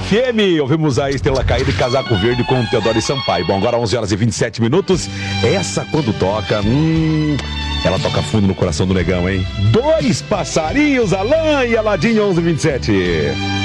FM. Ouvimos a Estrela Caída e Casaco Verde com o Teodoro Sampaio. Bom, agora 11 horas e 27 minutos. Essa quando toca, ela toca fundo no coração do negão, hein? Dois passarinhos, Alain e Aladinho, 11h27.